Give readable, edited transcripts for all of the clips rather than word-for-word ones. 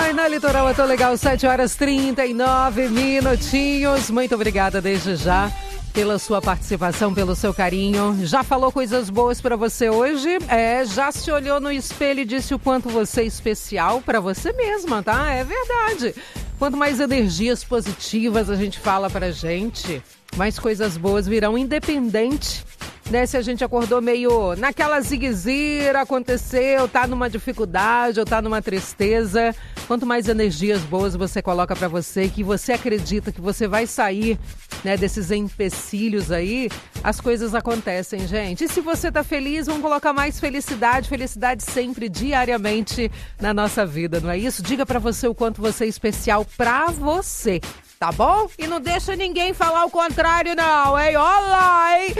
Ai, na Litoral eu tô legal, 7h39. Muito obrigada desde já pela sua participação, pelo seu carinho. Já falou coisas boas pra você hoje? Já se olhou no espelho e disse o quanto você é especial pra você mesma, tá? É verdade. Quanto mais energias positivas a gente fala pra gente, mais coisas boas virão, independente, né? Se a gente acordou meio naquela zigue-zira, aconteceu, tá numa dificuldade ou tá numa tristeza, quanto mais energias boas você coloca pra você, que você acredita que você vai sair, né, desses empecilhos aí, as coisas acontecem, gente. E se você tá feliz, vamos colocar mais felicidade sempre, diariamente na nossa vida, não é isso? Diga pra você o quanto você é especial pra você. Tá bom? E não deixa ninguém falar o contrário, não, hein? Olá, hein?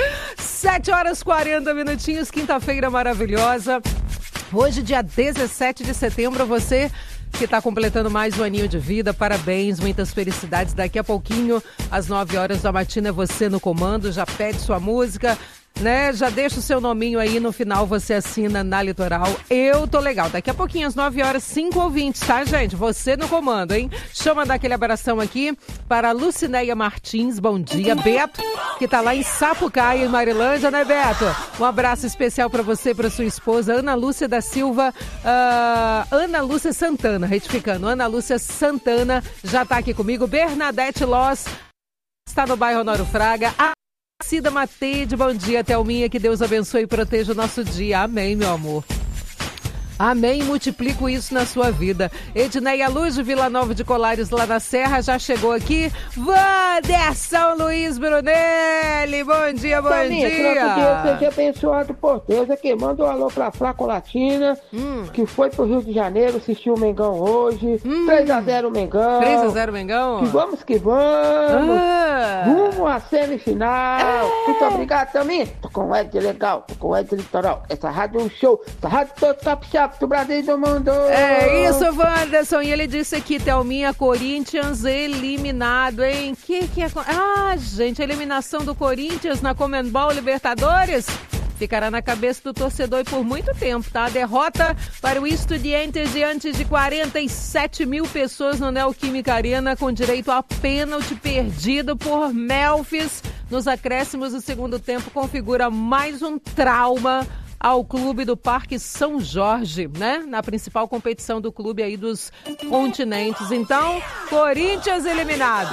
7h40, quinta-feira maravilhosa. Hoje, dia 17 de setembro, você que está completando mais um aninho de vida, parabéns, muitas felicidades. Daqui a pouquinho, às 9h da matina, é você no comando, já pede sua música, né? Já deixa o seu nominho aí, no final você assina na Litoral. Eu tô legal. Daqui a pouquinho, às 9h, 5 ouvintes, tá, gente? Você no comando, hein? Deixa eu mandar aquele abração aqui para a Lucinéia Martins. Bom dia, Beto, que tá lá em Sapucaia, em Marilândia, né, Beto? Um abraço especial para você e para sua esposa, Ana Lúcia da Silva, Ana Lúcia Santana, retificando, Ana Lúcia Santana já tá aqui comigo. Bernadette Loss está no bairro Honório Fraga. Cida Matede, bom dia, Thelminha, que Deus abençoe e proteja o nosso dia. Amém, meu amor. Amém, multiplico isso na sua vida. Edneia Luz de Vila Nova de Colares, lá na Serra, já chegou aqui. Wanderson Luiz Brunelli, bom dia, bom dia. Que seja abençoado por Deus aqui. Manda um alô pra Flacolatina, que foi pro Rio de Janeiro, assistiu o Mengão hoje. 3x0 Mengão. 3x0 Mengão. Que vamos. Rumo à semifinal. Muito obrigado também. Tô com o Ed Legal, tô com o Ed Litoral. Essa rádio é um show. Essa rádio todo capixaba do Brasil e do mundo. É isso, Wanderson. E ele disse aqui, Thelminha, Corinthians eliminado, hein? Que é... Ah, gente, a eliminação do Corinthians na Conmebol Libertadores ficará na cabeça do torcedor e por muito tempo, tá? A derrota para o Estudiantes diante de 47 mil pessoas no Neoquímica Arena, com direito a pênalti perdido por Memphis nos acréscimos do segundo tempo, configura mais um trauma ao clube do Parque São Jorge, né? Na principal competição do clube aí dos continentes. Então, Corinthians eliminado.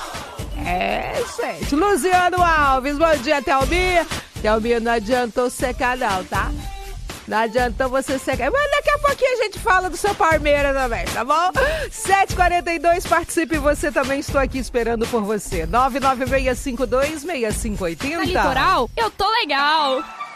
Gente. Luciano Alves, bom dia, Thelminha. Thelminha, não adiantou secar não, tá? Não adiantou você secar. Mas daqui a pouquinho a gente fala do seu Palmeiras também, tá bom? 7h42, participe você também, estou aqui esperando por você. 996526580. Na Litoral, eu tô legal.